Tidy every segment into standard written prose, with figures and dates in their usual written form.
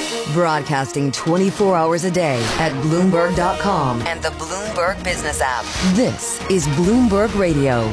Broadcasting 24 hours a day at Bloomberg.com and the Bloomberg Business app. This is Bloomberg Radio.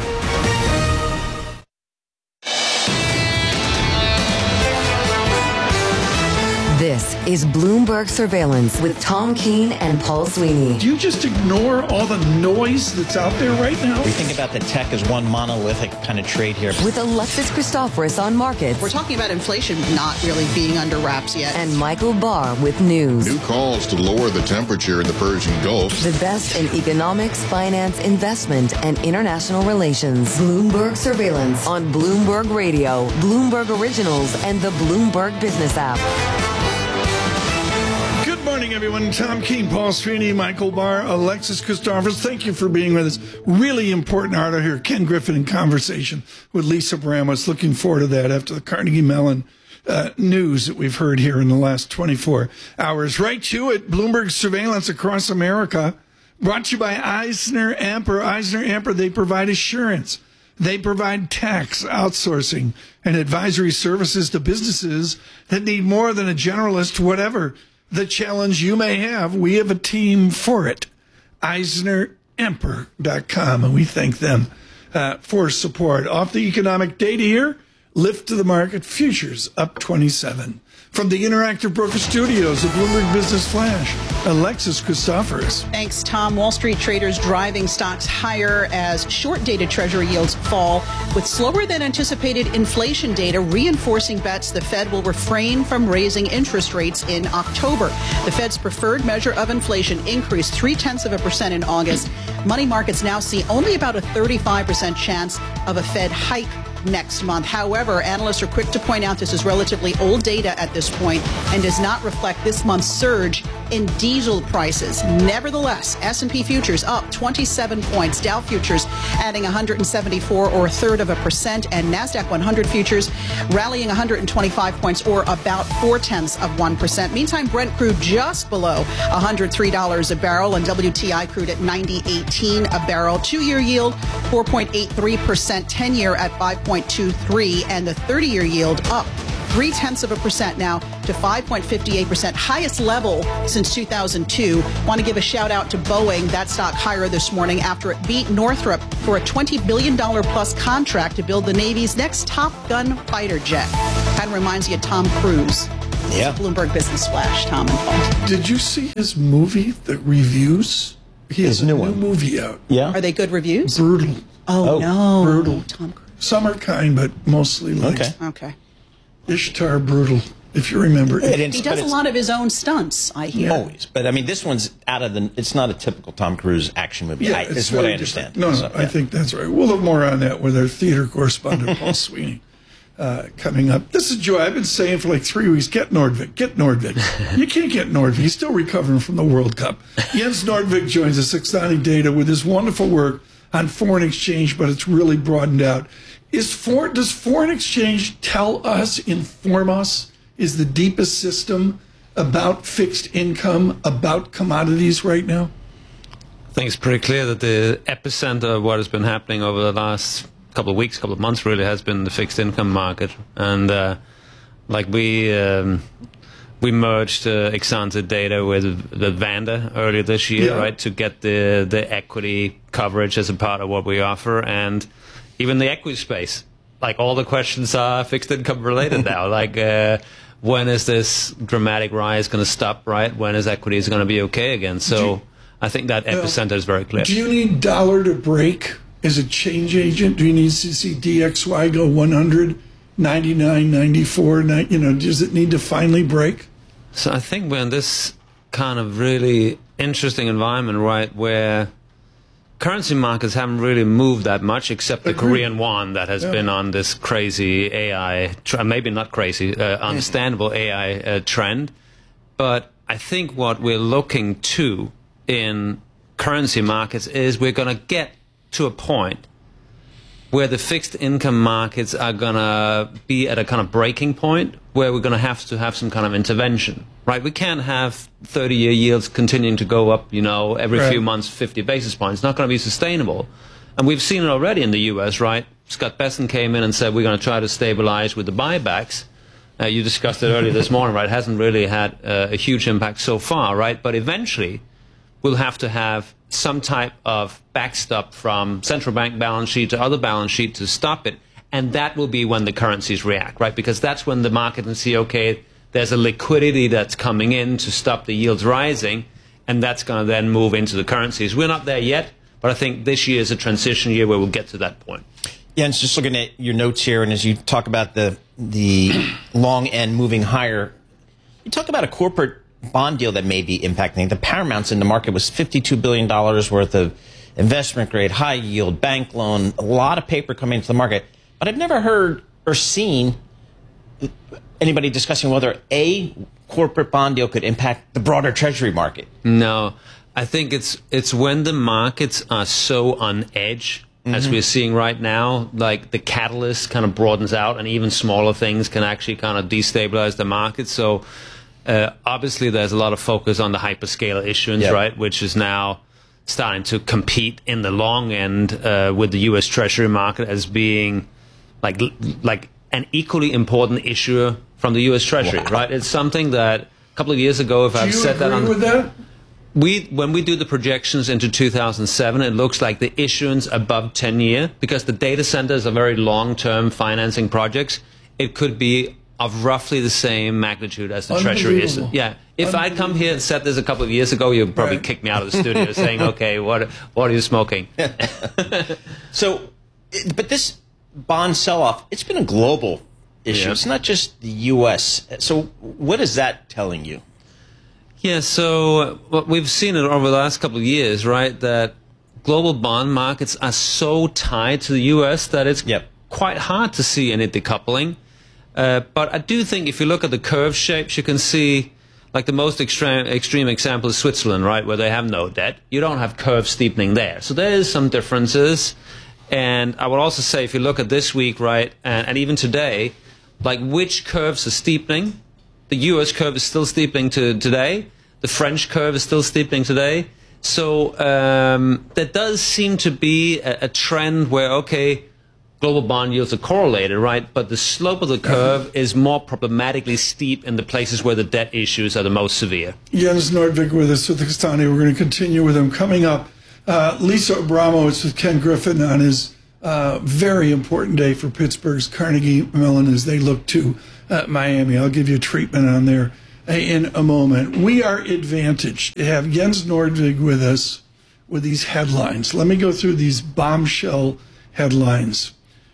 This is Bloomberg Surveillance with Tom Keene and Paul Sweeney. Do you just ignore all the noise that's out there right now? We think about the tech as one monolithic kind of trade here. With Alexis Christoforous on markets. We're talking about inflation not really being under wraps yet. And Michael Barr with news. New calls to lower the temperature in the Persian Gulf. The best in economics, finance, investment, and international relations. Bloomberg Surveillance on Bloomberg Radio, Bloomberg Originals, and the Bloomberg Business app. Good morning, everyone. Tom Keene, Paul Sweeney, Michael Barr, Alexis Christoforous. Thank you for being with us. Really important article here. Ken Griffin in conversation with Lisa Baramos. Looking forward to that after the Carnegie Mellon news that we've heard here in the last 24 hours. Right to it. Bloomberg Surveillance across America. Brought to you by Eisner Amper. Eisner Amper, they provide assurance. They provide tax, outsourcing, and advisory services to businesses that need more than a generalist, whatever the challenge you may have. We have a team for it. EisnerAmper.com, and we thank them for support. Off the economic data here, lift to the market, futures up 27. From the Interactive Broker Studios of Bloomberg Business Flash, Alexis Christoforous. Thanks, Tom. Wall Street traders driving stocks higher as short-dated Treasury yields fall, with slower than anticipated inflation data reinforcing bets the Fed will refrain from raising interest rates in October. The Fed's preferred measure of inflation increased 0.3% in August. Money markets now see only about a 35% chance of a Fed hike next month. However, analysts are quick to point out this is relatively old data at this point and does not reflect this month's surge in diesel prices. Nevertheless, S&P futures up 27 points, Dow futures adding 174 or a third of a percent, and NASDAQ 100 futures rallying 125 points or about 0.4%. Meantime, Brent crude just below $103 a barrel and WTI crude at $90.18 a barrel. 2-year yield 4.83%, 10-year at 5.23, and the 30-year yield up 0.3% now to 5.58%, highest level since 2002. Want to give a shout out to Boeing. That stock higher this morning after it beat Northrop for a $20 billion plus contract to build the Navy's next Top Gun fighter jet. Kind of reminds you of Tom Cruise. Yeah. Bloomberg Business Flash, Tom and Paul. Did you see his movie, The Reviews? He has a new movie out. Yeah. Are they good reviews? Brutal. Oh, no. Brutal. Tom Cruise. Some are kind, but mostly like Okay. Ishtar Brutal, if you remember. He does a lot of his own stunts, I hear. Always. But, I mean, this one's out of the... It's not a typical Tom Cruise action movie. Yeah, This is what I understand. No, I think that's right. We'll have more on that with our theater correspondent, Paul Sweeney, coming up. This is Joy. I've been saying for like 3 weeks, get Nordvik, get Nordvik. You can't get Nordvik. He's still recovering from the World Cup. Jens Nordvik joins us, Exani Data, with his wonderful work on foreign exchange, but it's really broadened out. Does foreign exchange tell us, inform us, is the deepest system about fixed income, about commodities right now? I think it's pretty clear that the epicenter of what has been happening over the last couple of weeks, couple of months really has been the fixed income market. And we merged Exante Data with Vanda earlier this year, right, to get the equity coverage as a part of what we offer. And even the equity space, like all the questions are fixed income related now. Like, when is this dramatic rise going to stop, right? When is equities going to be okay again? So I think that epicenter is very clear. Do you need dollar to break as a change agent? Do you need to see DXY go 100, 99, 94? Does it need to finally break? So I think we're in this kind of really interesting environment, right, where currency markets haven't really moved that much, except the Korean won that has been on this crazy AI, maybe not crazy, understandable AI trend. But I think what we're looking to in currency markets is we're going to get to a point where the fixed income markets are going to be at a kind of breaking point where we're going to have some kind of intervention, right? We can't have 30-year yields continuing to go up, every few months, 50 basis points. It's not going to be sustainable. And we've seen it already in the U.S., right? Scott Bessent came in and said we're going to try to stabilize with the buybacks. You discussed it earlier this morning, right? It hasn't really had a huge impact so far, right? But eventually, we'll have to have some type of backstop from central bank balance sheet to other balance sheet to stop it. And that will be when the currencies react, right? Because that's when the market can see, okay, there's a liquidity that's coming in to stop the yields rising, and that's going to then move into the currencies. We're not there yet, but I think this year is a transition year where we'll get to that point. Yeah, and just looking at your notes here, and as you talk about the long end moving higher, you talk about a corporate bond deal that may be impacting. The Paramount's in the market was $52 billion worth of investment grade, high yield, bank loan, a lot of paper coming into the market. But I've never heard or seen anybody discussing whether a corporate bond deal could impact the broader treasury market. No, I think it's when the markets are so on edge, as we're seeing right now, like the catalyst kind of broadens out and even smaller things can actually kind of destabilize the market. So obviously there's a lot of focus on the hyperscaler issuance, right, which is now starting to compete in the long end with the U.S. Treasury market as being like an equally important issuer from the U.S. Treasury, right? It's something that a couple of years ago, if I've said that on... Do you agree with that? When we do the projections into 2007, it looks like the issuance above 10-year, because the data centers are very long-term financing projects, it could be of roughly the same magnitude as the Treasury is. Yeah. If I'd come here and said this a couple of years ago, you'd probably kick me out of the studio saying, okay, what are you smoking? So, but this bond sell-off, it's been a global issue. It's not just the U.S. So what is that telling you? Yeah, so what we've seen it over the last couple of years, right, that global bond markets are so tied to the U.S. that it's quite hard to see any decoupling. But I do think if you look at the curve shapes, you can see, like the most extreme example is Switzerland, right, where they have no debt. You don't have curve steepening there. So there is some differences. And I would also say if you look at this week, right, and even today, like which curves are steepening. The U.S. curve is still steepening today. The French curve is still steepening today. So there does seem to be a trend where, okay, global bond yields are correlated, right? But the slope of the curve is more problematically steep in the places where the debt issues are the most severe. Jens Nordvik with us with Castani. We're going to continue with him. Coming up, Lisa Abramowitz with Ken Griffin on his very important day for Pittsburgh's Carnegie Mellon as they look to Miami. I'll give you a treatment on there in a moment. We are advantaged to have Jens Nordvik with us with these headlines. Let me go through these bombshell headlines.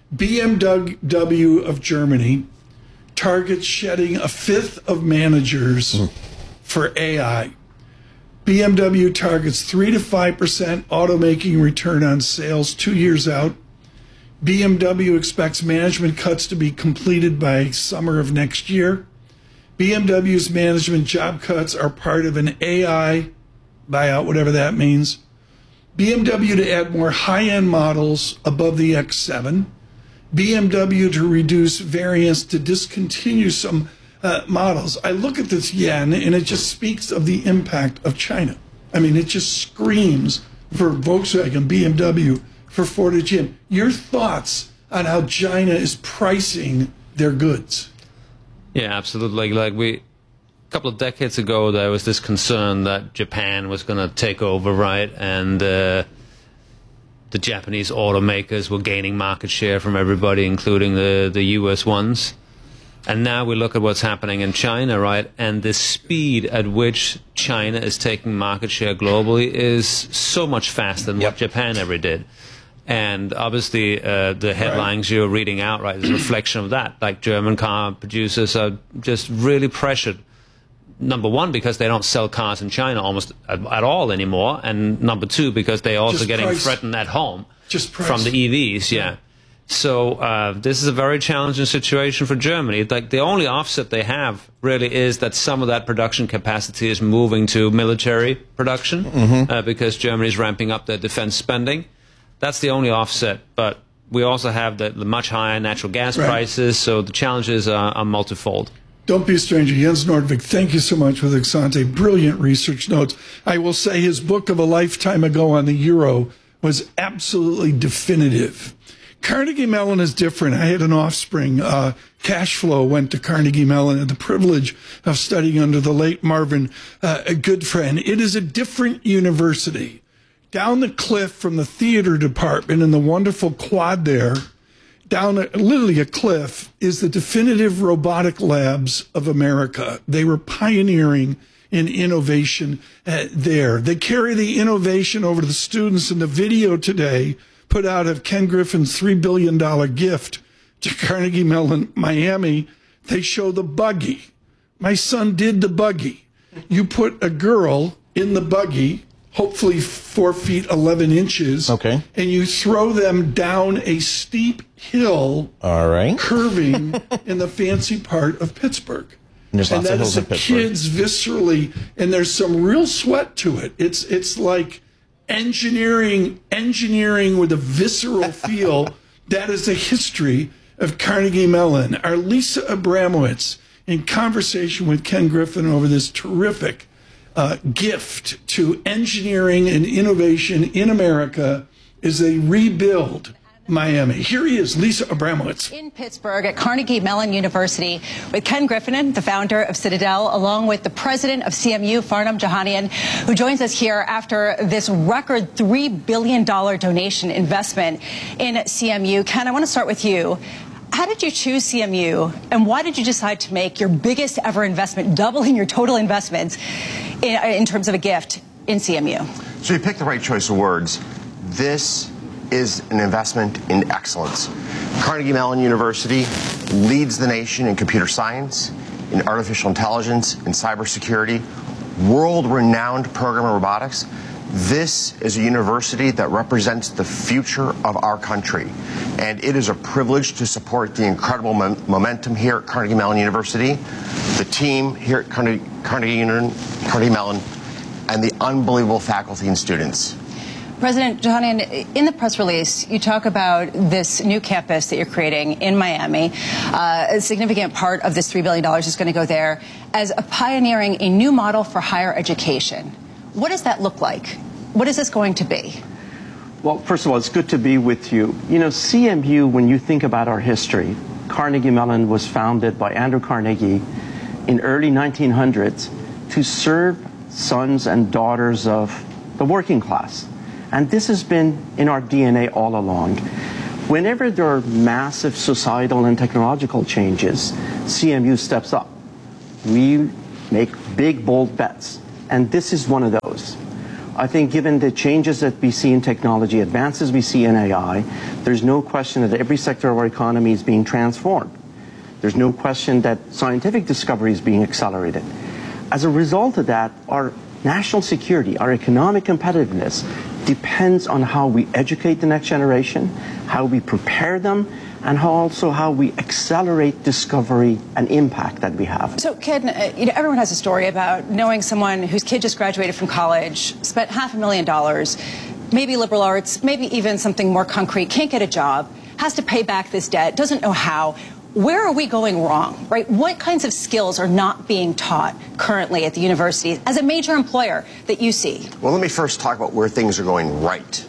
BMW of Germany targets shedding a fifth of managers for AI. BMW targets 3 to 5% automaking return on sales 2 years out. BMW expects management cuts to be completed by summer of next year. BMW's management job cuts are part of an AI buyout, whatever that means. BMW to add more high-end models above the X7. BMW to reduce variants to discontinue some models. I look at this yen, and it just speaks of the impact of China. I mean, it just screams for Volkswagen, BMW, for Ford and GM. Your thoughts on how China is pricing their goods? Yeah, absolutely. Like a couple of decades ago, there was this concern that Japan was going to take over, right? And the Japanese automakers were gaining market share from everybody, including the U.S. ones. And now we look at what's happening in China, right? And the speed at which China is taking market share globally is so much faster than what Japan ever did. And obviously, the headlines you're reading out, right, is a reflection of that. Like German car producers are just really pressured. Number one, because they don't sell cars in China almost at all anymore. And number two, because they're also getting threatened at home from the EVs. Yeah. So this is a very challenging situation for Germany. Like the only offset they have really is that some of that production capacity is moving to military production because Germany is ramping up their defense spending. That's the only offset. But we also have the much higher natural gas prices, so the challenges are multifold. Don't be a stranger. Jens Nordvik, thank you so much for the Exante. Brilliant research notes. I will say his book of a lifetime ago on the euro was absolutely definitive. Carnegie Mellon is different. I had an offspring. Cash flow went to Carnegie Mellon. I had the privilege of studying under the late Marvin Goodfriend. It is a different university. Down the cliff from the theater department in the wonderful quad there, down literally a cliff, is the definitive robotic labs of America. They were pioneering in innovation there. They carry the innovation over to the students. In the video today put out of Ken Griffin's $3 billion gift to Carnegie Mellon Miami, they show the buggy. My son did the buggy. You put a girl in the buggy, hopefully 4 feet 11 inches, okay, and you throw them down a steep hill, all right, curving in the fancy part of Pittsburgh. And that is the kids viscerally, and there's some real sweat to it. It's like engineering with a visceral feel. That is the history of Carnegie Mellon. Our Lisa Abramowitz, in conversation with Ken Griffin over this terrific gift to engineering and innovation in America, as they rebuild Miami. Here he is, Lisa Abramowitz. In Pittsburgh at Carnegie Mellon University with Ken Griffin, the founder of Citadel, along with the president of CMU, Farnam Jahanian, who joins us here after this record $3 billion donation investment in CMU. Ken, I want to start with you. How did you choose CMU, and why did you decide to make your biggest ever investment, doubling your total investments in terms of a gift in CMU? So you picked the right choice of words. This is an investment in excellence. Carnegie Mellon University leads the nation in computer science, in artificial intelligence, in cybersecurity, world-renowned program in robotics. This is a university that represents the future of our country, and it is a privilege to support the incredible momentum here at Carnegie Mellon University, the team here at Carnegie Mellon, and the unbelievable faculty and students. President Jahanian, in the press release, you talk about this new campus that you're creating in Miami. A significant part of this $3 billion is going to go there as pioneering a new model for higher education. What does that look like? What is this going to be? Well, first of all, it's good to be with you. You know, CMU, when you think about our history, Carnegie Mellon was founded by Andrew Carnegie in early 1900s to serve sons and daughters of the working class. And this has been in our DNA all along. Whenever there are massive societal and technological changes, CMU steps up. We make big, bold bets. And this is one of those. I think given the changes that we see in technology, advances we see in AI, there's no question that every sector of our economy is being transformed. There's no question that scientific discovery is being accelerated. As a result of that, our national security, our economic competitiveness depends on how we educate the next generation, how we prepare them, and also how we accelerate discovery and impact that we have. So, Ken, everyone has a story about knowing someone whose kid just graduated from college, spent $500,000, maybe liberal arts, maybe even something more concrete, can't get a job, has to pay back this debt, doesn't know how. Where are we going wrong, right? What kinds of skills are not being taught currently at the universities as a major employer that you see? Well, let me first talk about where things are going right.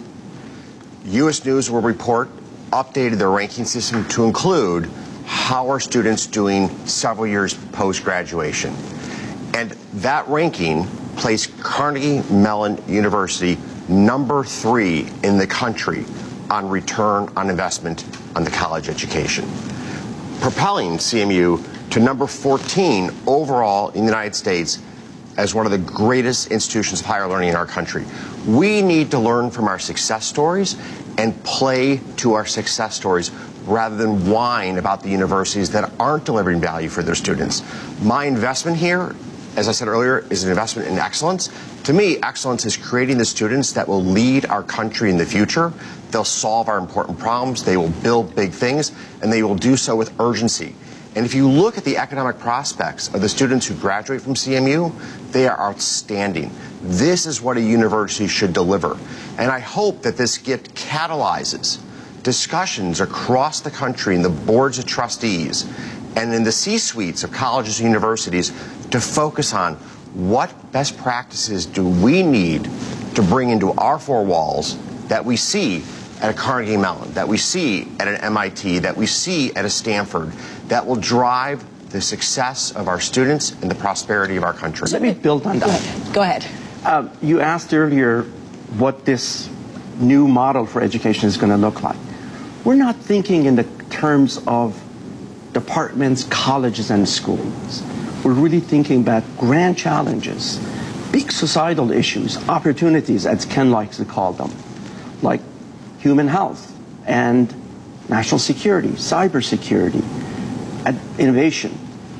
U.S. News will report updated their ranking system to include how are students doing several years post-graduation. And that ranking placed Carnegie Mellon University number 3 in the country on return on investment on the college education, propelling CMU to number 14 overall in the United States as one of the greatest institutions of higher learning in our country. We need to learn from our success stories and play to our success stories rather than whine about the universities that aren't delivering value for their students. My investment here, as I said earlier, is an investment in excellence. To me, excellence is creating the students that will lead our country in the future. They'll solve our important problems, they will build big things, and they will do so with urgency. And if you look at the economic prospects of the students who graduate from CMU, they are outstanding. This is what a university should deliver. And I hope that this gift catalyzes discussions across the country in the boards of trustees and in the C-suites of colleges and universities to focus on what best practices do we need to bring into our four walls that we see at a Carnegie Mellon, that we see at an MIT, that we see at a Stanford, that will drive the success of our students and the prosperity of our country. Let me build on that. Go ahead. You asked earlier what this new model for education is going to look like. We're not thinking in the terms of departments, colleges, and schools. We're really thinking about grand challenges, big societal issues, opportunities, as Ken likes to call them, like human health and national security, cybersecurity, innovation,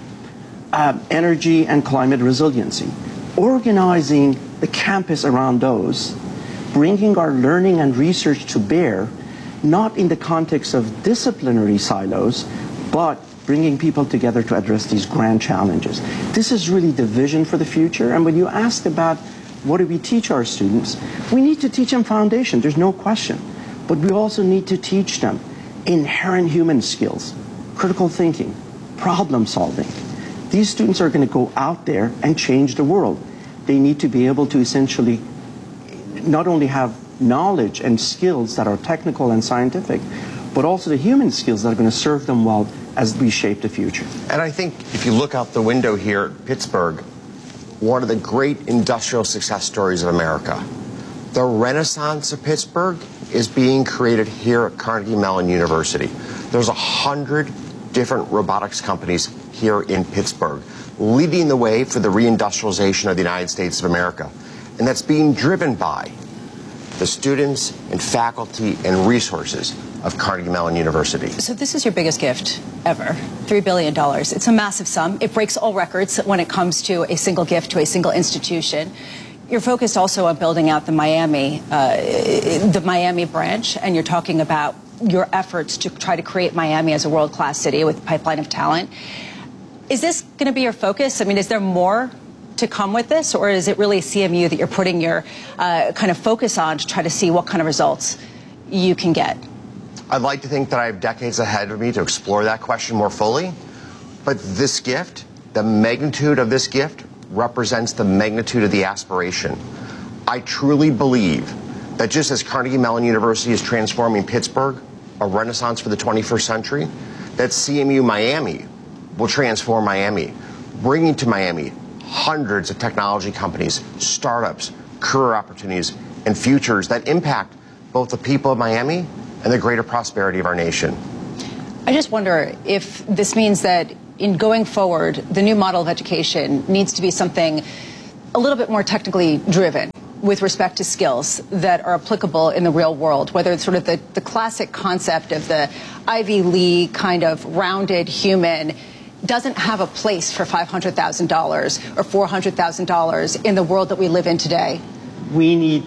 energy and climate resiliency. Organizing the campus around those, bringing our learning and research to bear, not in the context of disciplinary silos, but bringing people together to address these grand challenges. This is really the vision for the future. And when you asked about what do we teach our students, we need to teach them foundation, there's no question. But we also need to teach them inherent human skills, critical thinking, problem solving. These students are going to go out there and change the world. They need to be able to essentially not only have knowledge and skills that are technical and scientific, but also the human skills that are going to serve them well as we shape the future. And I think if you look out the window here at Pittsburgh, one of the great industrial success stories of America, the renaissance of Pittsburgh is being created here at Carnegie Mellon University. There's 100 different robotics companies here in Pittsburgh, leading the way for the reindustrialization of the United States of America. And that's being driven by the students and faculty and resources of Carnegie Mellon University. So this is your biggest gift ever, $3 billion. It's a massive sum. It breaks all records when it comes to a single gift to a single institution. You're focused also on building out the Miami branch, and you're talking about your efforts to try to create Miami as a world-class city with a pipeline of talent. Is this going to be your focus? I mean, is there more to come with this, or is it really CMU that you're putting your kind of focus on to try to see what kind of results you can get? I'd like to think that I have decades ahead of me to explore that question more fully, but this gift, the magnitude of this gift, represents the magnitude of the aspiration. I truly believe that just as Carnegie Mellon University is transforming Pittsburgh, a renaissance for the 21st century, that CMU Miami will transform Miami, bringing to Miami hundreds of technology companies, startups, career opportunities, and futures that impact both the people of Miami and the greater prosperity of our nation. I just wonder if this means that in going forward, the new model of education needs to be something a little bit more technically driven with respect to skills that are applicable in the real world, whether it's sort of the classic concept of the Ivy League kind of rounded human doesn't have a place for $500,000 or $400,000 in the world that we live in today. We need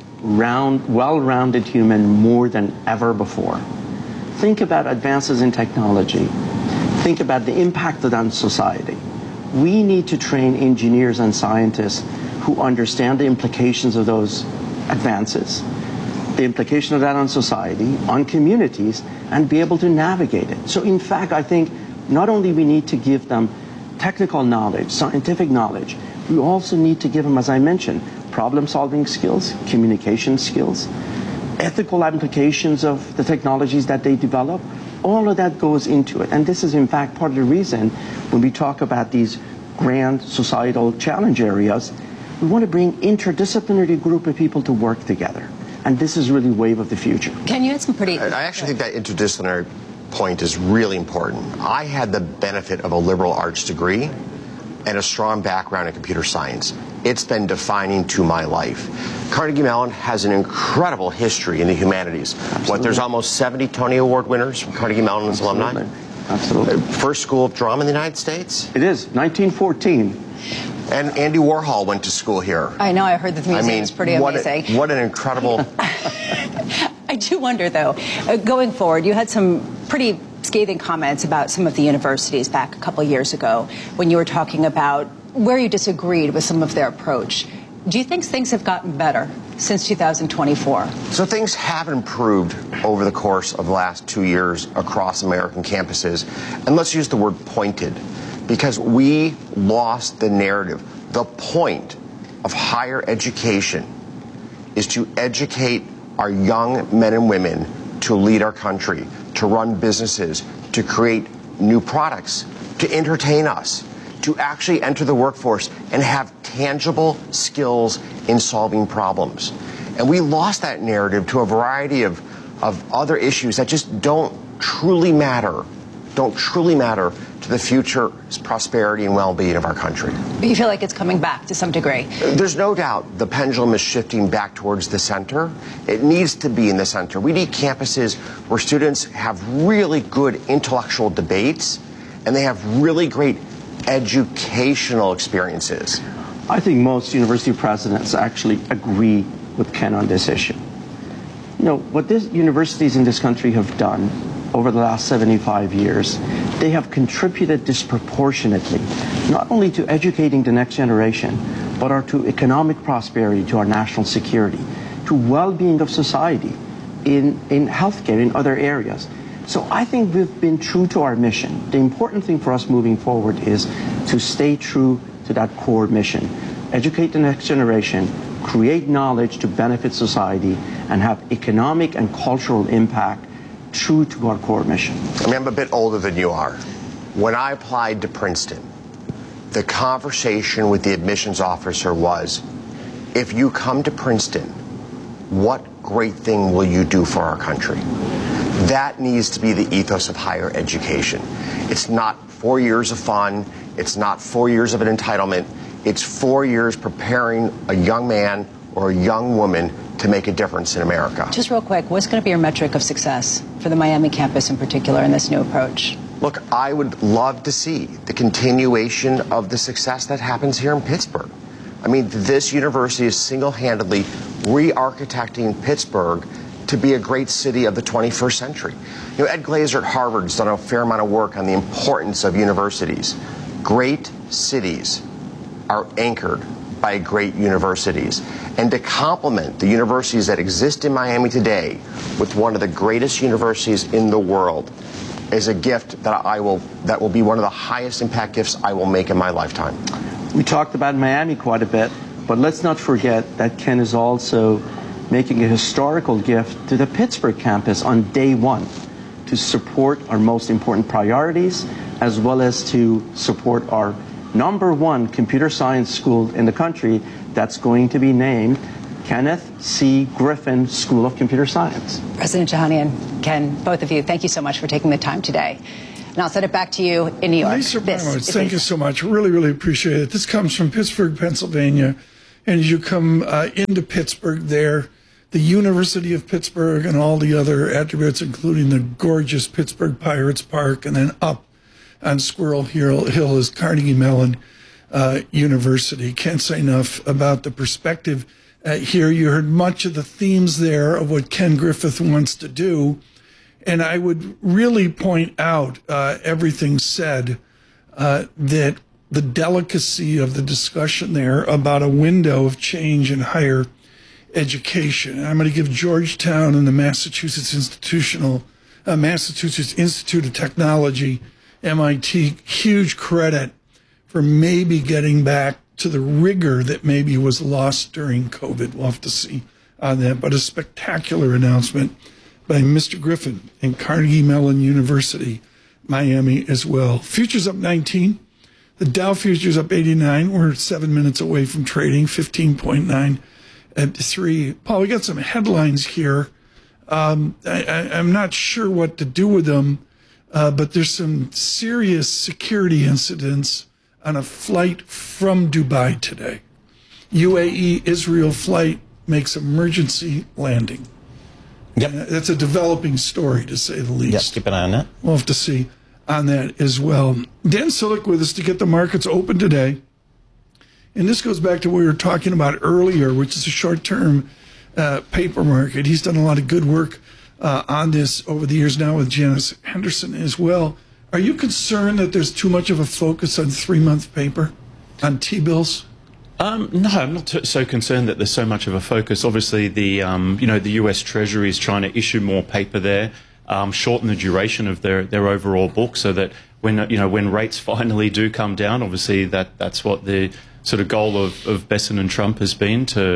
well-rounded human more than ever before. Think about advances in technology. Think about the impact of that on society. We need to train engineers and scientists who understand the implications of those advances, the implication of that on society, on communities, and be able to navigate it. So in fact, I think not only we need to give them technical knowledge, scientific knowledge, we also need to give them, as I mentioned, problem-solving skills, communication skills, ethical applications of the technologies that they develop. All of that goes into it. And this is, in fact, part of the reason when we talk about these grand societal challenge areas, we want to bring interdisciplinary group of people to work together. And this is really wave of the future. Can you add some pretty... I actually think that interdisciplinary point is really important. I had the benefit of a liberal arts degree and a strong background in computer science. It's been defining to my life. Carnegie Mellon has an incredible history in the humanities. Absolutely. There's almost 70 Tony Award winners from Carnegie Mellon's alumni. Absolutely. First school of drama in the United States? It is, 1914. And Andy Warhol went to school here. I know, I heard that the museum is pretty amazing. What an incredible... I do wonder, though, going forward, you had some pretty scathing comments about some of the universities back a couple of years ago when you were talking about where you disagreed with some of their approach. Do you think things have gotten better since 2024? So things have improved over the course of the last 2 years across American campuses. And let's use the word pointed, because we lost the narrative. The point of higher education is to educate our young men and women to lead our country, to run businesses, to create new products, to entertain us, to actually enter the workforce and have tangible skills in solving problems. And we lost that narrative to a variety of other issues that just don't truly matter to the future prosperity and well-being of our country. But you feel like it's coming back to some degree? There's no doubt the pendulum is shifting back towards the center. It needs to be in the center. We need campuses where students have really good intellectual debates and they have really great educational experiences. I think most university presidents actually agree with Ken on this issue. You know, what these universities in this country have done over the last 75 years, they have contributed disproportionately, not only to educating the next generation, but to economic prosperity, to our national security, to well-being of society, in healthcare, in other areas. So I think we've been true to our mission. The important thing for us moving forward is to stay true to that core mission. Educate the next generation, create knowledge to benefit society, and have economic and cultural impact true to our core mission. I mean, I'm a bit older than you are. When I applied to Princeton, the conversation with the admissions officer was, if you come to Princeton, what great thing will you do for our country? That needs to be the ethos of higher education. It's not 4 years of fun. It's not 4 years of an entitlement. It's 4 years preparing a young man or a young woman to make a difference in America. Just real quick, what's going to be your metric of success for the Miami campus in particular in this new approach? Look, I would love to see the continuation of the success that happens here in Pittsburgh. I mean, this university is single-handedly re-architecting Pittsburgh to be a great city of the 21st century. You know, Ed Glazer at Harvard has done a fair amount of work on the importance of universities. Great cities are anchored by great universities. And to complement the universities that exist in Miami today with one of the greatest universities in the world is a gift that will be one of the highest impact gifts I will make in my lifetime. We talked about Miami quite a bit, but let's not forget that Ken is also making a historical gift to the Pittsburgh campus on day one to support our most important priorities, as well as to support our #1 computer science school in the country that's going to be named Kenneth C. Griffin School of Computer Science. President Jahanian, Ken, both of you, thank you so much for taking the time today. And I'll send it back to you in New York. Lisa Abramowicz, thank you so much. Really, really appreciate it. This comes from Pittsburgh, Pennsylvania. And as you come into Pittsburgh there, the University of Pittsburgh and all the other attributes, including the gorgeous Pittsburgh Pirates Park, and then up on Squirrel Hill is Carnegie Mellon University. Can't say enough about the perspective here. You heard much of the themes there of what Ken Griffith wants to do. And I would really point out everything said, that the delicacy of the discussion there about a window of change in higher education. And I'm going to give Georgetown and the Massachusetts Institute of Technology, MIT, huge credit for maybe getting back to the rigor that maybe was lost during COVID. We'll have to see on that. But a spectacular announcement by Mr. Griffin and Carnegie Mellon University, Miami as well. Futures up 19. The Dow futures up 89. We're 7 minutes away from trading, 15.9 at 3. Paul, we got some headlines here. I'm not sure what to do with them, but there's some serious security incidents on a flight from Dubai today. UAE Israel flight makes emergency landing. Yep. That's a developing story, to say the least. Yep, keep an eye on that. We'll have to see on that as well. Dan Sillick with us to get the markets open today. And this goes back to what we were talking about earlier, which is a short-term paper market. He's done a lot of good work on this over the years now with Janice Henderson as well. Are you concerned that there's too much of a focus on 3-month paper, on T-bills? No, I'm not so concerned that there's so much of a focus. Obviously, the U.S. Treasury is trying to issue more paper there, shorten the duration of their overall book, so that when rates finally do come down, obviously that's what the sort of goal of Bessent and Trump has been, to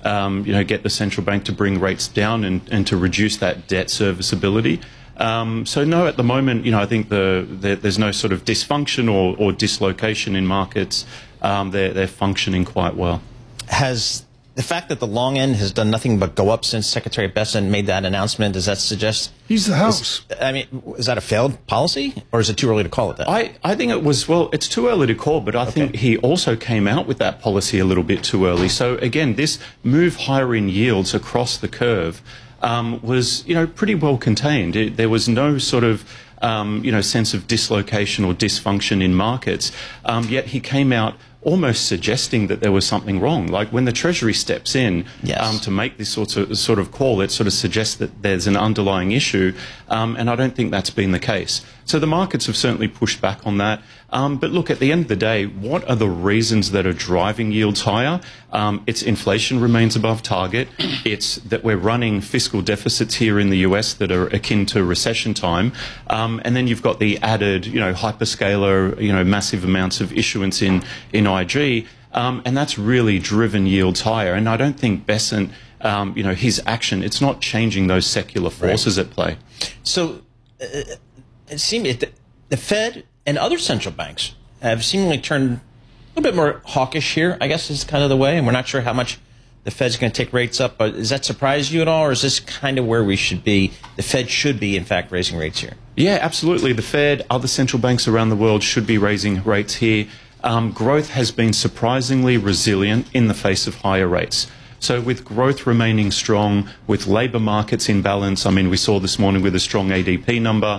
get the central bank to bring rates down and to reduce that debt serviceability. So no, at the moment, I think there's no sort of dysfunction or dislocation in markets. They're functioning quite well. Has the fact that the long end has done nothing but go up since Secretary Bessent made that announcement, does that suggest... He's the house. Is that a failed policy, or is it too early to call it that? I think it was, it's too early to call, but I think he also came out with that policy a little bit too early. So again, this move higher in yields across the curve was, pretty well contained. There was no sort of, sense of dislocation or dysfunction in markets, yet he came out almost suggesting that there was something wrong. Like when the Treasury steps in to make this sort of call, it sort of suggests that there's an underlying issue, and I don't think that's been the case. So the markets have certainly pushed back on that. But look, at the end of the day, what are the reasons that are driving yields higher? It's inflation remains above target. It's that we're running fiscal deficits here in the US that are akin to recession time. And then you've got the added, hyperscaler, massive amounts of issuance in IG. And that's really driven yields higher. And I don't think Bessent, his action, it's not changing those secular forces at play. So it seems the Fed and other central banks have seemingly turned a little bit more hawkish here, I guess is kind of the way, and we're not sure how much the Fed's going to take rates up. But does that surprise you at all, or is this kind of where we should be? The Fed should be, in fact, raising rates here. Yeah, absolutely. The Fed, other central banks around the world should be raising rates here. Growth has been surprisingly resilient in the face of higher rates. So with growth remaining strong, with labour markets in balance, we saw this morning with a strong ADP number,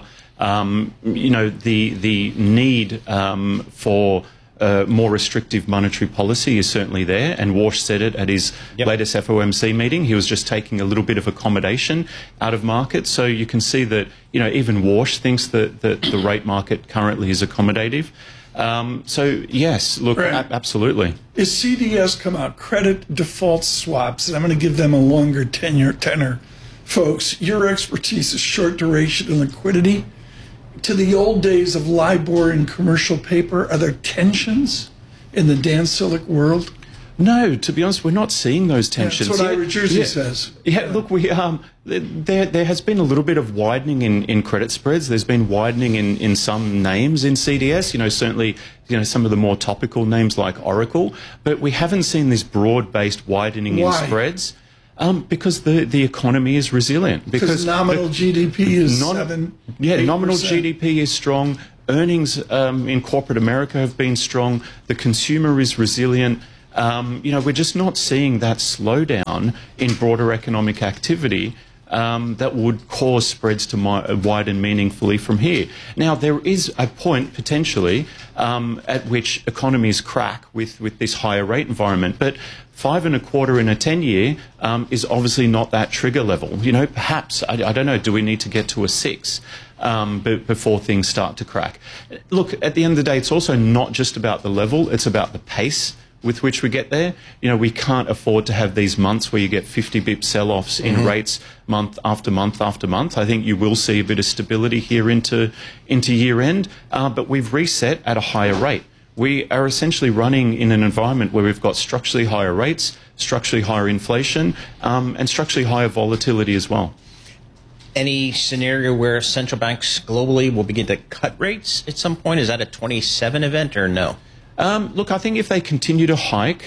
the need for more restrictive monetary policy is certainly there, and Warsh said it at his latest FOMC meeting. He was just taking a little bit of accommodation out of markets. So you can see that, even Warsh thinks that the rate market currently is accommodative. So, yes, look, absolutely. Is CDS come out, credit default swaps, and I'm going to give them a longer tenor. Folks, your expertise is short duration and liquidity. To the old days of LIBOR and commercial paper, are there tensions in the Dan Sillick world? No, to be honest, we're not seeing those tensions. That's what Ira Jersey says. Yeah, look, there has been a little bit of widening in credit spreads. There's been widening in some names in CDS, certainly, some of the more topical names like Oracle. But we haven't seen this broad-based widening in spreads. Because the economy is resilient. Because nominal GDP is 7%. Yeah, nominal GDP is strong. Earnings in corporate America have been strong. The consumer is resilient. We're just not seeing that slowdown in broader economic activity that would cause spreads to widen meaningfully from here. Now, there is a point, potentially, at which economies crack with this higher rate environment, but 5.25 in a 10-year is obviously not that trigger level. Perhaps, I don't know, do we need to get to a 6 before things start to crack? Look, at the end of the day, it's also not just about the level, it's about the pace with which we get there. We can't afford to have these months where you get 50 bip sell-offs in rates month after month after month. I think you will see a bit of stability here into year end, but we've reset at a higher rate. We are essentially running in an environment where we've got structurally higher rates, structurally higher inflation, and structurally higher volatility as well. Any scenario where central banks globally will begin to cut rates at some point? Is that a 27 event or no? Look, I think if they continue to hike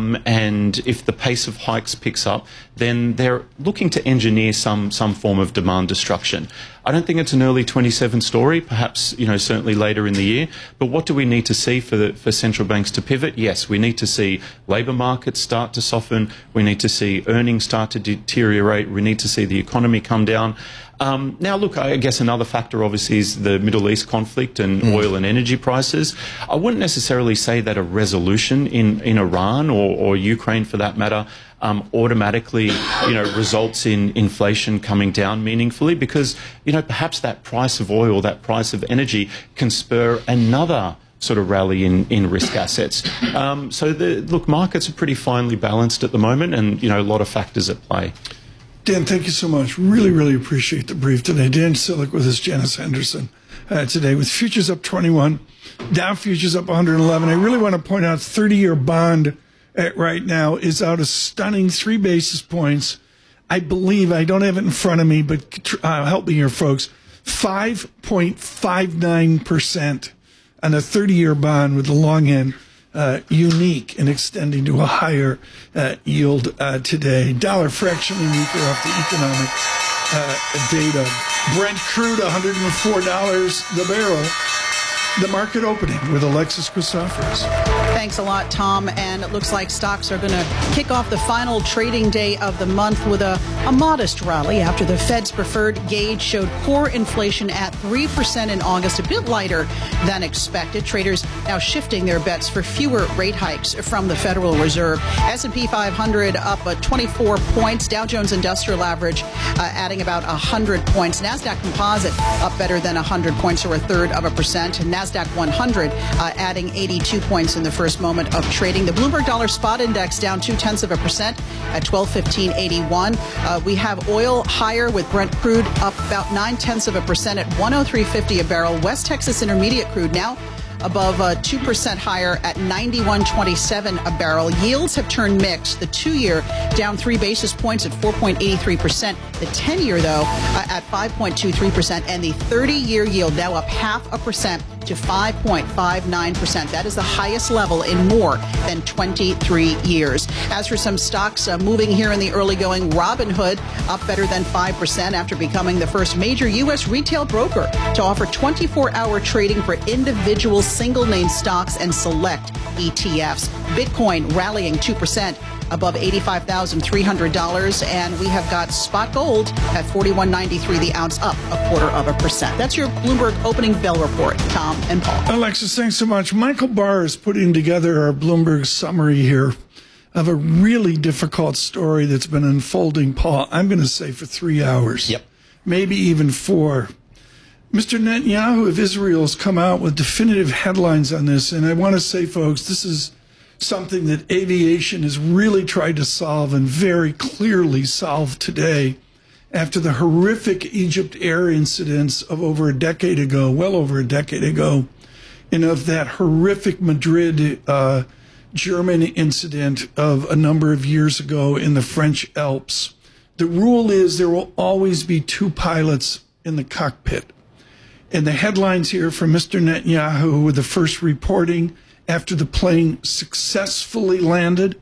and if the pace of hikes picks up, then they're looking to engineer some form of demand destruction. I don't think it's an early 27 story, perhaps, certainly later in the year. But what do we need to see for central banks to pivot? Yes, we need to see labour markets start to soften. We need to see earnings start to deteriorate. We need to see the economy come down. Now, look, I guess another factor, obviously, is the Middle East conflict and oil and energy prices. I wouldn't necessarily say that a resolution in Iran or Ukraine, for that matter, automatically, results in inflation coming down meaningfully, because, perhaps that price of oil, that price of energy can spur another sort of rally in risk assets. Look, markets are pretty finely balanced at the moment, and, a lot of factors at play. Dan, thank you so much. Really, really appreciate the brief today. Dan Sillick with us, Janice Henderson, today with futures up 21, Dow futures up 111. I really want to point out 30-year bond right now is out a stunning 3 basis points. I believe, I don't have it in front of me, but help me here, folks, 5.59% on a 30-year bond with the long end. Unique and extending to a higher yield today. Dollar fractionally weaker off the economic data. Brent crude, $104 the barrel. The market opening with Alexis Christoforous. Thanks a lot, Tom. And it looks like stocks are going to kick off the final trading day of the month with a modest rally after the Fed's preferred gauge showed core inflation at 3% in August, a bit lighter than expected. Traders now shifting their bets for fewer rate hikes from the Federal Reserve. S&P 500 up 24 points. Dow Jones Industrial Average adding about 100 points. NASDAQ Composite up better than 100 points, or 0.33%. And NASDAQ 100 adding 82 points in the first moment of trading. The Bloomberg Dollar Spot Index down 0.2% at 1215.81. We have oil higher with Brent crude up about 0.9% at 103.50 a barrel. West Texas Intermediate crude now above 2% higher at 91.27 a barrel. Yields have turned mixed. The 2-year down 3 basis points at 4.83%. The 10-year, though, at 5.23%. And the 30-year yield now up 0.5% to 5.59%. That is the highest level in more than 23 years. As for some stocks moving here in the early going, Robinhood up better than 5% after becoming the first major U.S. retail broker to offer 24-hour trading for individual single-name stocks and select ETFs. Bitcoin rallying 2%. Above $85,300, and we have got spot gold at $41.93 the ounce, up 0.25%. That's your Bloomberg opening bell report, Tom and Paul. Alexis, thanks so much. Michael Barr is putting together our Bloomberg summary here of a really difficult story that's been unfolding, Paul, I'm going to say for 3 hours. Yep. Maybe even 4. Mr. Netanyahu of Israel has come out with definitive headlines on this, and I want to say, folks, this is something that aviation has really tried to solve and very clearly solved today after the horrific Egypt Air incidents of over a decade ago, well over a decade ago, and of that horrific Madrid, German incident of a number of years ago in the French Alps. The rule is there will always be 2 pilots in the cockpit. And the headlines here from Mr. Netanyahu with the first reporting after the plane successfully landed.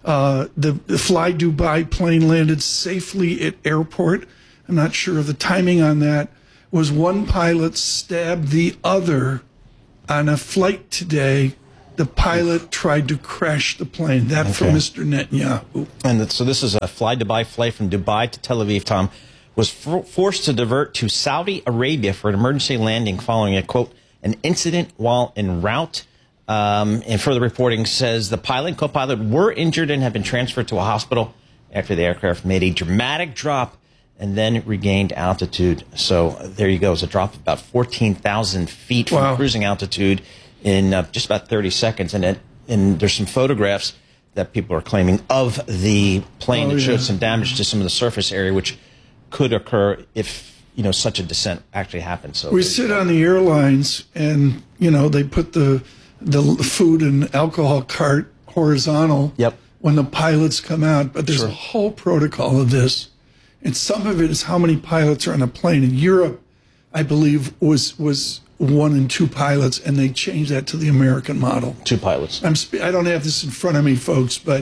The Fly Dubai plane landed safely at airport. I'm not sure of the timing on that. Was one pilot stabbed the other on a flight today. The pilot tried to crash the plane. That from Mr. Netanyahu. And so this is a Fly Dubai flight from Dubai to Tel Aviv, Tom, was forced to divert to Saudi Arabia for an emergency landing following a, quote, an incident while en route. And further reporting says the pilot and co-pilot were injured and have been transferred to a hospital after the aircraft made a dramatic drop and then regained altitude. So there you go. It's a drop of about 14,000 feet from cruising altitude in just about 30 seconds. And there's some photographs that people are claiming of the plane that showed some damage to some of the surface area, which could occur if such a descent actually happens. So we sit on the airlines, and they put the food and alcohol cart horizontal when the pilots come out, but there's a whole protocol of this, and some of it is how many pilots are on a plane. In Europe, I believe was 1 and 2 pilots, and they changed that to the American model. 2 pilots. I don't have this in front of me, folks, but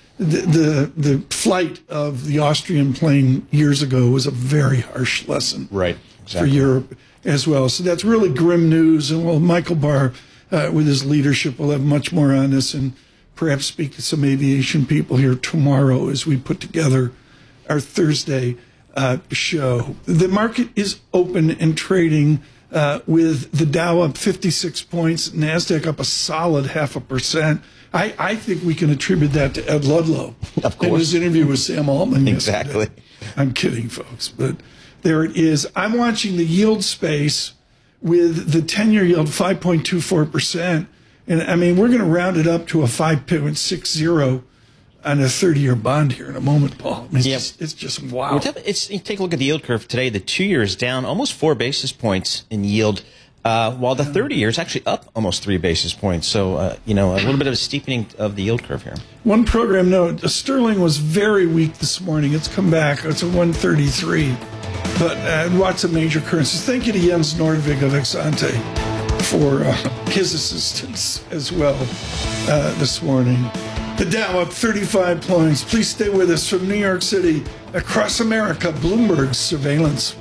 the flight of the Austrian plane years ago was a very harsh lesson for Europe as well. So that's really grim news. And Michael Barr, with his leadership, will have much more on this, and perhaps speak to some aviation people here tomorrow as we put together our Thursday show. The market is open and trading with the Dow up 56 points, NASDAQ up a solid 0.5%. I think we can attribute that to Ed Ludlow. Of course. In his interview with Sam Altman Exactly. yesterday. I'm kidding, folks, but there it is. I'm watching the yield space with the 10-year yield 5.24%. And, I mean, we're going to round it up to a 5.60 on a 30-year bond here in a moment, Paul. I mean, it's just wow. You take a look at the yield curve today. The 2-year is down almost 4 basis points in yield. while the 30-year is actually up almost 3 basis points. So, a little bit of a steepening of the yield curve here. One program note, sterling was very weak this morning. It's come back. It's a 133. But lots of major currencies. Thank you to Jens Nordvig of Exante for his assistance as well this morning. The Dow up 35 points. Please stay with us from New York City, across America, Bloomberg Surveillance.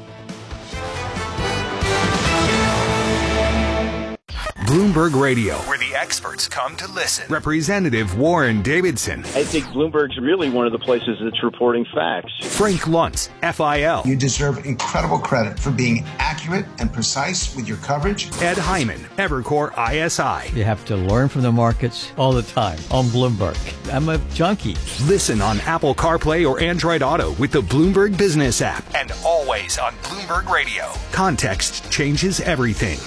Bloomberg Radio, where the experts come to listen. Representative Warren Davidson. I think Bloomberg's really one of the places that's reporting facts. Frank Luntz, FIL. You deserve incredible credit for being accurate and precise with your coverage. Ed Hyman, Evercore ISI. You have to learn from the markets all the time on Bloomberg. I'm a junkie. Listen on Apple CarPlay or Android Auto with the Bloomberg Business app. And always on Bloomberg Radio. Context changes everything.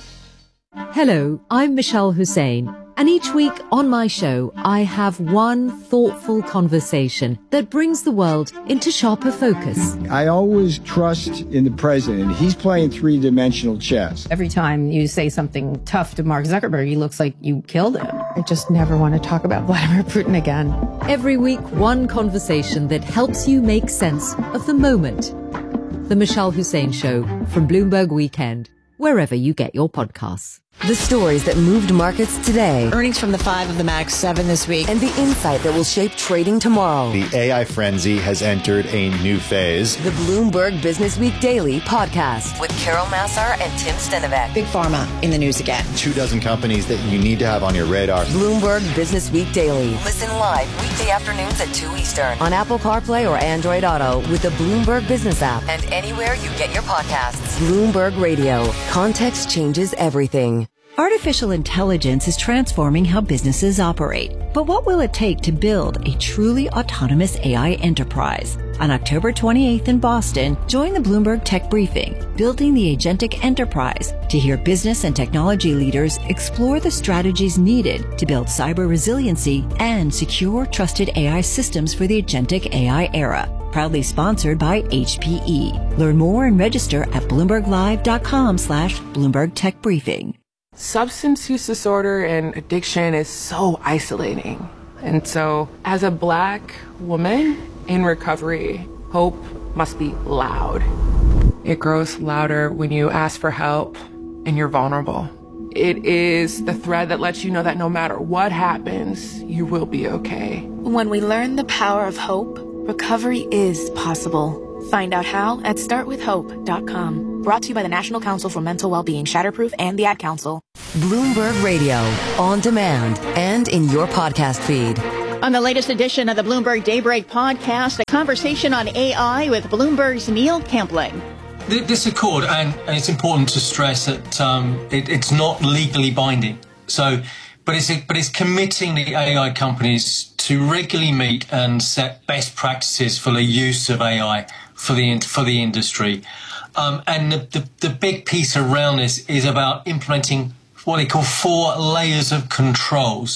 Hello, I'm Michelle Hussein, and each week on my show, I have one thoughtful conversation that brings the world into sharper focus. I always trust in the president. He's playing three-dimensional chess. Every time you say something tough to Mark Zuckerberg, he looks like you killed him. I just never want to talk about Vladimir Putin again. Every week, one conversation that helps you make sense of the moment. The Michelle Hussein Show from Bloomberg Weekend, wherever you get your podcasts. The stories that moved markets today. Earnings from the 5 of the Max 7 this week. And the insight that will shape trading tomorrow. The AI frenzy has entered a new phase. The Bloomberg Business Week Daily podcast with Carol Massar and Tim Stenovec. Big Pharma in the news again. 24 companies that you need to have on your radar. Bloomberg Business Week Daily. Listen live weekday afternoons at 2 Eastern on Apple CarPlay or Android Auto with the Bloomberg Business app and anywhere you get your podcasts. Bloomberg Radio. Context changes everything. Artificial intelligence is transforming how businesses operate. But what will it take to build a truly autonomous AI enterprise? On October 28th in Boston, join the Bloomberg Tech Briefing, Building the Agentic Enterprise, to hear business and technology leaders explore the strategies needed to build cyber resiliency and secure, trusted AI systems for the agentic AI era. Proudly sponsored by HPE. Learn more and register at BloombergLive.com/Bloomberg Tech Briefing. Substance use disorder and addiction is so isolating. And so, as a Black woman in recovery, hope must be loud. It grows louder when you ask for help and you're vulnerable. It is the thread that lets you know that no matter what happens, you will be okay. When we learn the power of hope, recovery is possible. Find out how at startwithhope.com. Brought to you by the National Council for Mental Wellbeing, Shatterproof, and the Ad Council. Bloomberg Radio, on demand and in your podcast feed. On the latest edition of the Bloomberg Daybreak podcast, a conversation on AI with Bloomberg's Neil Campling. This accord, and it's important to stress that it's not legally binding. But it's committing the AI companies to regularly meet and set best practices for the use of AI for the industry. And the big piece around this is about implementing what they call 4 layers of controls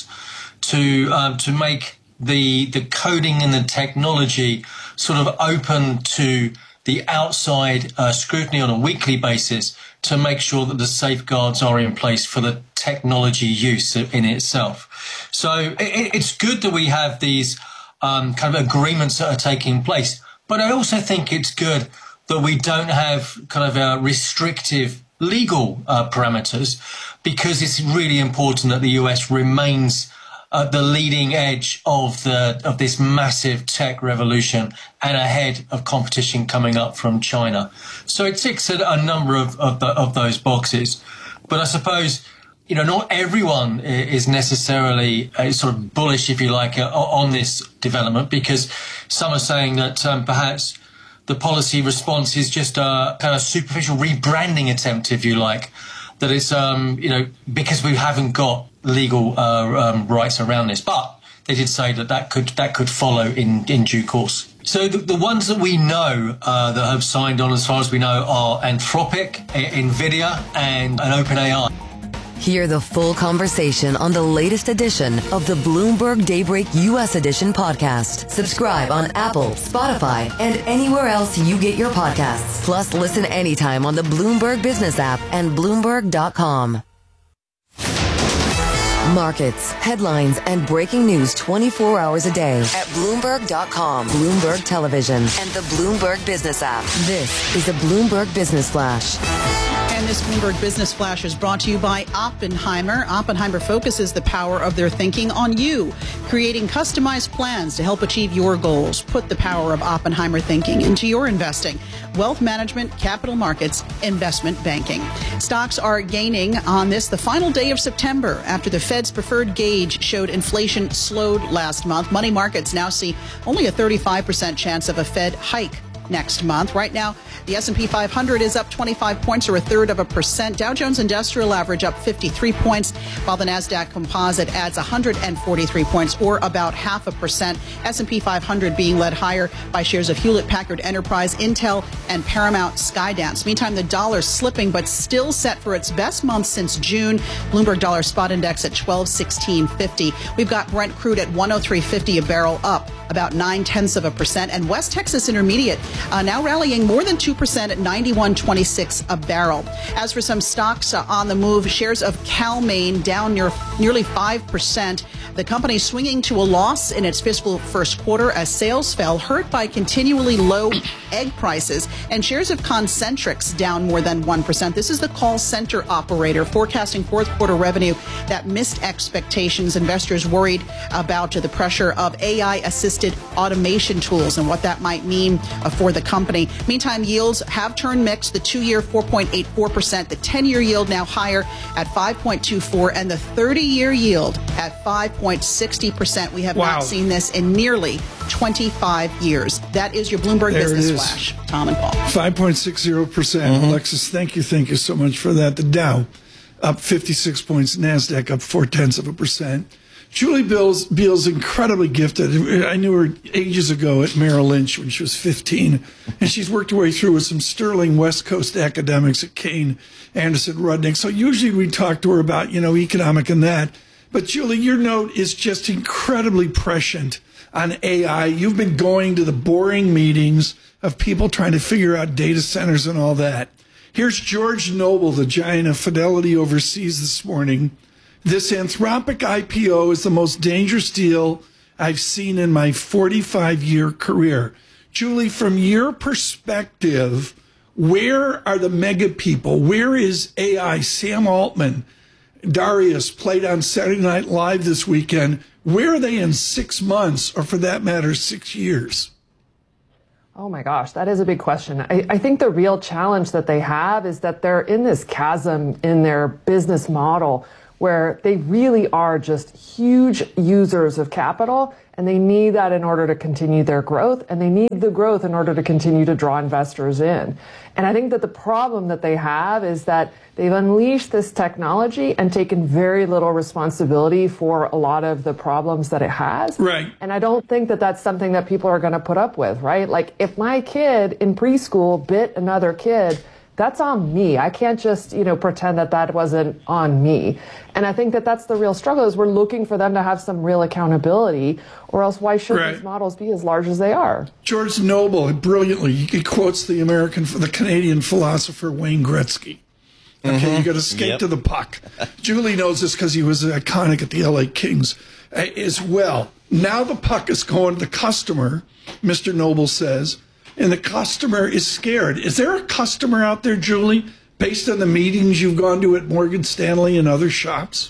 to make the coding and the technology sort of open to the outside scrutiny on a weekly basis to make sure that the safeguards are in place for the technology use in itself. So it's good that we have these kind of agreements that are taking place, but I also think it's good that we don't have kind of restrictive legal parameters, because it's really important that the US remains at the leading edge of this massive tech revolution and ahead of competition coming up from China. So it ticks a number of those boxes. But I suppose, not everyone is necessarily sort of bullish, if you like, on this development, because some are saying that perhaps the policy response is just a kind of superficial rebranding attempt, if you like, that it's, because we haven't got legal rights around this. But they did say that could follow in due course. So the ones that we know that have signed on, as far as we know, are Anthropic, NVIDIA, and OpenAI. Hear the full conversation on the latest edition of the Bloomberg Daybreak U.S. Edition podcast. Subscribe on Apple, Spotify, and anywhere else you get your podcasts. Plus, listen anytime on the Bloomberg Business app and Bloomberg.com. Markets, headlines, and breaking news 24 hours a day at Bloomberg.com, Bloomberg Television, and the Bloomberg Business app. This is a Bloomberg Business Flash. And this Bloomberg Business Flash is brought to you by Oppenheimer. Oppenheimer focuses the power of their thinking on you, creating customized plans to help achieve your goals. Put the power of Oppenheimer thinking into your investing, wealth management, capital markets, investment banking. Stocks are gaining on this the final day of September after the Fed's preferred gauge showed inflation slowed last month. Money markets now see only a 35% chance of a Fed hike next month. Right now, the S&P 500 is up 25 points or 0.33%. Dow Jones Industrial Average up 53 points, while the NASDAQ Composite adds 143 points or about 0.5%. S&P 500 being led higher by shares of Hewlett-Packard Enterprise, Intel, and Paramount Skydance. Meantime, the dollar slipping but still set for its best month since June. Bloomberg Dollar Spot Index at 1216.50. We've got Brent crude at 103.50 a barrel, up about 0.9%. And West Texas Intermediate now rallying more than 2% at 91.26 a barrel. As for some stocks on the move, shares of CalMaine down nearly 5%. The company swinging to a loss in its fiscal first quarter as sales fell, hurt by continually low egg prices, and shares of Concentrix down more than 1%. This is the call center operator forecasting fourth quarter revenue that missed expectations. Investors worried about the pressure of AI-assisted automation tools and what that might mean for the company. Meantime, yields have turned mixed. The 2-year 4.84%, the 10-year yield now higher at 5.24%, and the 30-year yield at 5.60%. We have not seen this in nearly 25 years. That is your Bloomberg Business Flash. Tom and Paul. 5.60%. Alexis, thank you so much for that. The Dow up 56 points, NASDAQ up 0.4%. Julie Biel's incredibly gifted. I knew her ages ago at Merrill Lynch when she was 15, and she's worked her way through with some sterling West Coast academics at Kane, Anderson, Rudnick. So usually we talk to her about, economic and that. But Julie, your note is just incredibly prescient on AI. You've been going to the boring meetings of people trying to figure out data centers and all that. Here's George Noble, the giant of Fidelity Overseas, this morning. This Anthropic IPO is the most dangerous deal I've seen in my 45-year career. Julie, from your perspective, where are the mega people? Where is AI? Sam Altman, Darius played on Saturday Night Live this weekend. Where are they in 6 months, or for that matter, 6 years? Oh my gosh, that is a big question. I think the real challenge that they have is that they're in this chasm in their business model where they really are just huge users of capital, and they need that in order to continue their growth, and they need the growth in order to continue to draw investors in. And I think that the problem that they have is that they've unleashed this technology and taken very little responsibility for a lot of the problems that it has. Right. And I don't think that that's something that people are going to put up with, right? Like, if my kid in preschool bit another kid, that's on me. I can't just, pretend that that wasn't on me. And I think that that's the real struggle, is we're looking for them to have some real accountability, or else why should these models be as large as they are? George Noble, brilliantly, he quotes the Canadian philosopher Wayne Gretzky. Okay, you got to skate to the puck. Julie knows this because he was iconic at the LA Kings as well. Now the puck is going to the customer, Mr. Noble says, and the customer is scared. Is there a customer out there, Julie, based on the meetings you've gone to at Morgan Stanley and other shops?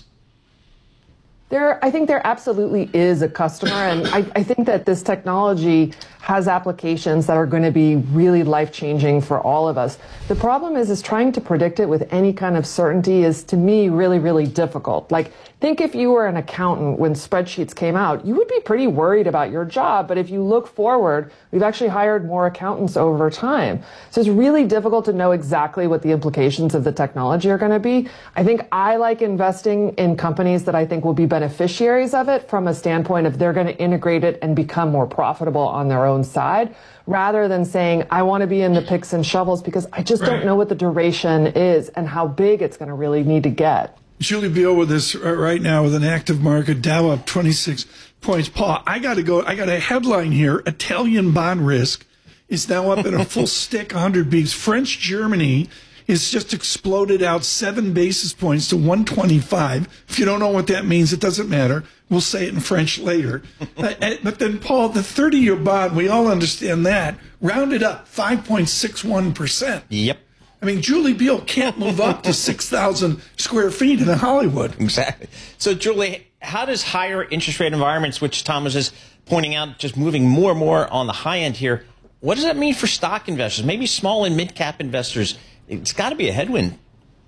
I think there absolutely is a customer, and I think that this technology has applications that are going to be really life-changing for all of us. The problem is trying to predict it with any kind of certainty is, to me, really, really difficult. Like, think if you were an accountant when spreadsheets came out, you would be pretty worried about your job. But if you look forward, we've actually hired more accountants over time. So it's really difficult to know exactly what the implications of the technology are going to be. I think I like investing in companies that I think will be beneficiaries of it from a standpoint of they're going to integrate it and become more profitable on their own side, rather than saying, I want to be in the picks and shovels, because I just don't know what the duration is and how big it's going to really need to get. Julie Beal with us right now with an active market, Dow up 26 points. Paul, I got a headline here. Italian bond risk is now up in a full stick, 100 beeps. French Germany is just exploded out 7 basis points to 125. If you don't know what that means, it doesn't matter. We'll say it in French later. But then, Paul, the 30-year bond, we all understand that, rounded up 5.61%. Yep. I mean, Julie Beal can't move up to 6,000 square feet in Hollywood. Exactly. So, Julie, how does higher interest rate environments, which Tom was just pointing out, just moving more and more on the high end here, what does that mean for stock investors, maybe small and mid-cap investors? It's got to be a headwind.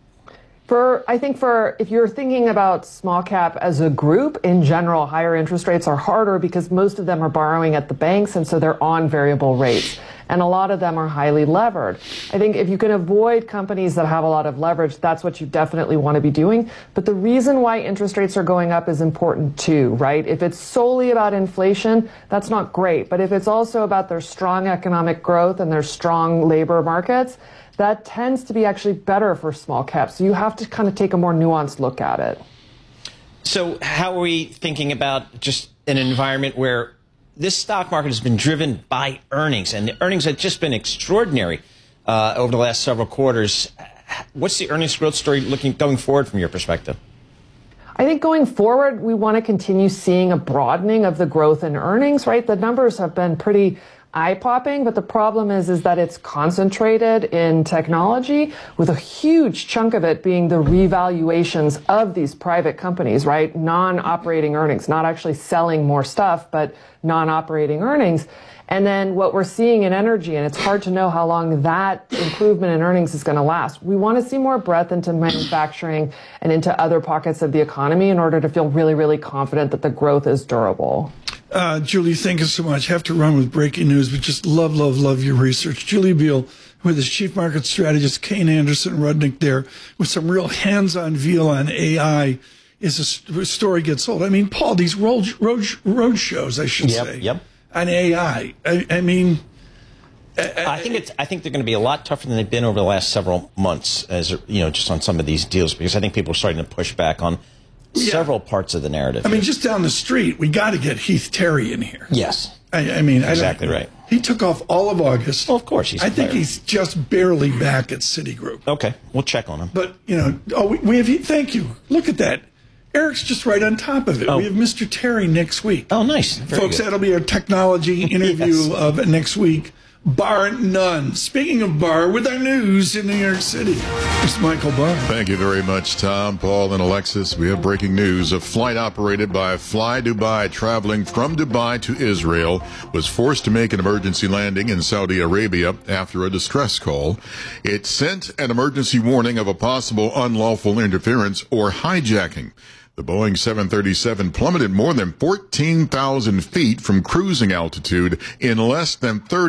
If you're thinking about small cap as a group, in general, higher interest rates are harder because most of them are borrowing at the banks, and so they're on variable rates. And a lot of them are highly levered. I think if you can avoid companies that have a lot of leverage, that's what you definitely want to be doing. But the reason why interest rates are going up is important too, right? If it's solely about inflation, that's not great. But if it's also about their strong economic growth and their strong labor markets, that tends to be actually better for small caps. So you have to kind of take a more nuanced look at it. So how are we thinking about just an environment where this stock market has been driven by earnings, and the earnings have just been extraordinary over the last several quarters? What's the earnings growth story going forward from your perspective? I think going forward, we want to continue seeing a broadening of the growth in earnings, right? The numbers have been pretty eye-popping, but the problem is that it's concentrated in technology, with a huge chunk of it being the revaluations of these private companies, right? Non-operating earnings, not actually selling more stuff, but non-operating earnings. And then what we're seeing in energy, and it's hard to know how long that improvement in earnings is going to last. We want to see more breadth into manufacturing and into other pockets of the economy in order to feel really, really confident that the growth is durable. Julie, thank you so much. Have to run with breaking news, but just love your research. Julie Beal with his chief market strategist, Kane Anderson Rudnick there, with some real hands-on feel on AI is a story gets old. I mean, Paul, these road shows, I should say, on AI. I mean, I think they're going to be a lot tougher than they've been over the last several months, as just on some of these deals, because I think people are starting to push back on several parts of the narrative. I mean, just down the street, we got to get Heath Terry in here. Yes. I mean, exactly right. He took off all of August. Well, of course. I think he's just barely back at Citigroup. Okay. We'll check on him. But, we have, thank you. Look at that. Eric's just right on top of it. Oh. We have Mr. Terry next week. Oh, nice. Folks, that'll be our technology interview of next week. Bar none. Speaking of bar, with our news in New York City, it's Michael Barr. Thank you very much, Tom, Paul, and Alexis. We have breaking news. A flight operated by Fly Dubai traveling from Dubai to Israel was forced to make an emergency landing in Saudi Arabia after a distress call. It sent an emergency warning of a possible unlawful interference or hijacking. The Boeing 737 plummeted more than 14,000 feet from cruising altitude in less than 30